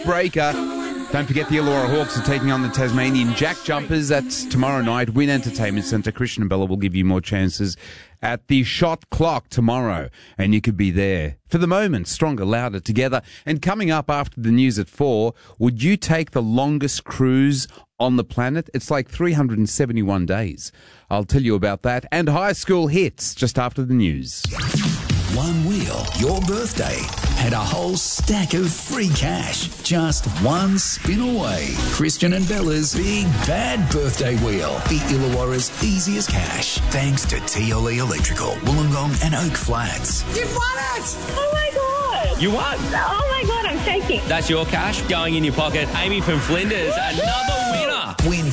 Breaker. Don't forget the Illawarra Hawks are taking on the Tasmanian Jack Jumpers. That's tomorrow night. Win Entertainment Centre. Christian and Bella will give you more chances at the shot clock tomorrow, and you could be there. For the moment, stronger, louder, together. And coming up after the news at 4, would you take the longest cruise on the planet? It's like 371 days. I'll tell you about that. And high school hits just after the news. One wheel, your birthday, had a whole stack of free cash. Just one spin away. Christian and Bella's Big Bad Birthday Wheel. The Illawarra's easiest cash. Thanks to TLE Electrical, Wollongong and Oak Flats. You've won it! Oh my God! You won! Oh my God, I'm shaking. That's your cash going in your pocket. Amy from Flinders, another winner. Win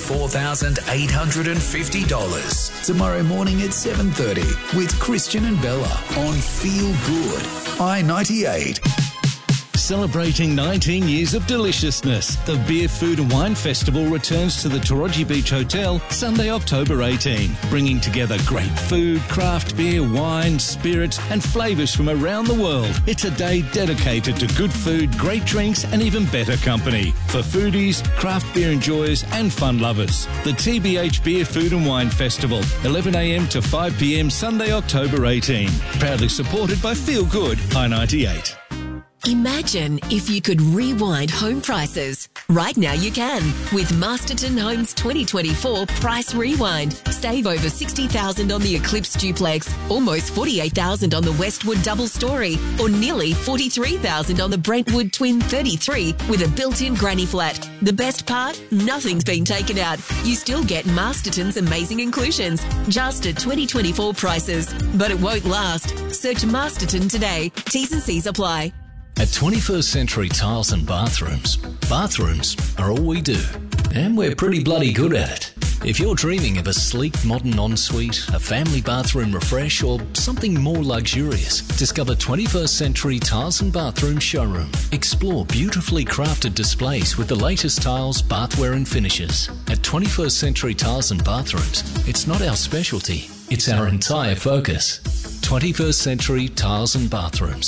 $4,850 tomorrow morning at 7:30 with Christian and Bella on Feel Good I-98. Celebrating 19 years of deliciousness, the Beer, Food and Wine Festival returns to the Taraji Beach Hotel Sunday, October 18, bringing together great food, craft beer, wine, spirits and flavours from around the world. It's a day dedicated to good food, great drinks and even better company for foodies, craft beer enjoyers and fun lovers. The TBH Beer, Food and Wine Festival, 11 a.m. to 5 p.m. Sunday, October 18. Proudly supported by Feel Good I-98. Imagine if you could rewind home prices. Right now you can with Masterton Homes 2024 Price Rewind. Save over $60,000 on the Eclipse Duplex, almost $48,000 on the Westwood Double Story, or nearly $43,000 on the Brentwood Twin 33 with a built-in granny flat. The best part? Nothing's been taken out. You still get Masterton's amazing inclusions, just at 2024 prices. But it won't last. Search Masterton today. T's and C's apply. At 21st Century Tiles and Bathrooms are all we do. And we're pretty bloody good at it. If you're dreaming of a sleek, modern ensuite, a family bathroom refresh, or something more luxurious, discover 21st Century Tiles and Bathroom Showroom. Explore beautifully crafted displays with the latest tiles, bathware and finishes. At 21st Century Tiles and Bathrooms, it's not our specialty, it's our entire focus. 21st Century Tiles and Bathrooms.